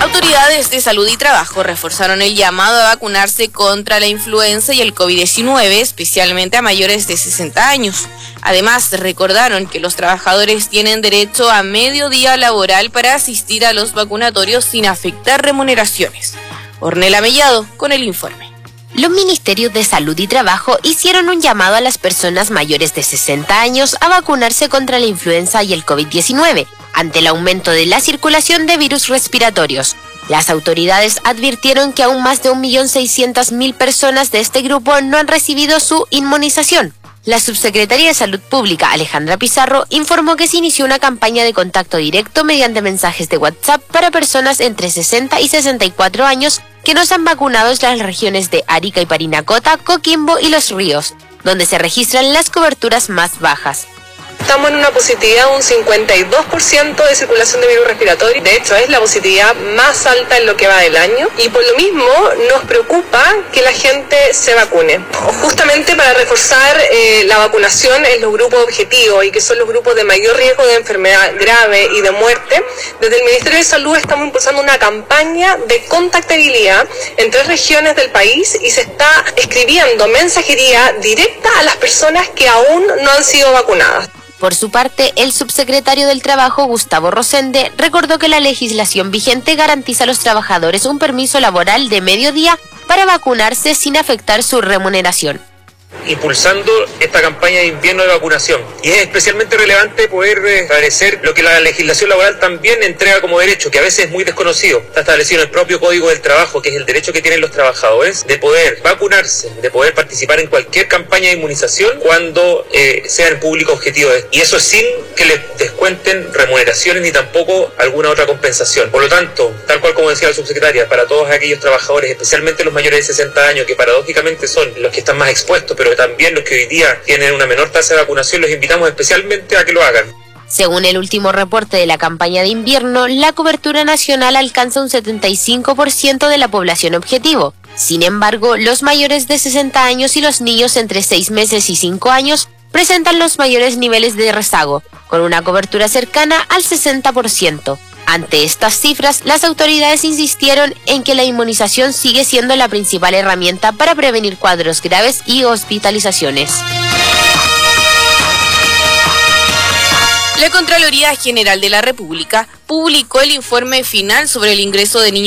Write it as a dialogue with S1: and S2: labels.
S1: Autoridades de salud y trabajo reforzaron el llamado a vacunarse contra la influenza y el COVID-19, especialmente a mayores de 60 años. Además, recordaron que los trabajadores tienen derecho a medio día laboral para asistir a los vacunatorios sin afectar remuneraciones. Ornella Mellado con el informe.
S2: Los ministerios de Salud y Trabajo hicieron un llamado a las personas mayores de 60 años a vacunarse contra la influenza y el COVID-19, ante el aumento de la circulación de virus respiratorios. Las autoridades advirtieron que aún más de 1.600.000 personas de este grupo no han recibido su inmunización. La subsecretaria de Salud Pública, Alejandra Pizarro, informó que se inició una campaña de contacto directo mediante mensajes de WhatsApp para personas entre 60 y 64 años que no se han vacunado en las regiones de Arica y Parinacota, Coquimbo y Los Ríos, donde se registran las coberturas más bajas.
S3: Estamos en una positividad de un 52% de circulación de virus respiratorio. De hecho, es la positividad más alta en lo que va del año. Y por lo mismo, nos preocupa que la gente se vacune. Justamente para reforzar la vacunación en los grupos objetivos y que son los grupos de mayor riesgo de enfermedad grave y de muerte, desde el Ministerio de Salud estamos impulsando una campaña de contactabilidad en 3 regiones del país y se está escribiendo mensajería directa a las personas que aún no han sido vacunadas.
S2: Por su parte, el subsecretario del Trabajo, Gustavo Rosende, recordó que la legislación vigente garantiza a los trabajadores un permiso laboral de medio día para vacunarse sin afectar su remuneración.
S4: Impulsando esta campaña de invierno de vacunación. Y es especialmente relevante poder establecer lo que la legislación laboral también entrega como derecho, que a veces es muy desconocido. Está establecido en el propio Código del Trabajo, que es el derecho que tienen los trabajadores de poder vacunarse, de poder participar en cualquier campaña de inmunización cuando sea en público objetivo. Y eso es sin que les descuenten remuneraciones ni tampoco alguna otra compensación. Por lo tanto, tal cual como decía la subsecretaria, para todos aquellos trabajadores, especialmente los mayores de 60 años, que paradójicamente son los que están más expuestos, pero también los que hoy día tienen una menor tasa de vacunación, los invitamos especialmente a que lo hagan.
S2: Según el último reporte de la campaña de invierno, la cobertura nacional alcanza un 75% de la población objetivo. Sin embargo, los mayores de 60 años y los niños entre 6 meses y 5 años presentan los mayores niveles de rezago, con una cobertura cercana al 60%. Ante estas cifras, las autoridades insistieron en que la inmunización sigue siendo la principal herramienta para prevenir cuadros graves y hospitalizaciones.
S1: La Contraloría General de la República publicó el informe final sobre el ingreso de niños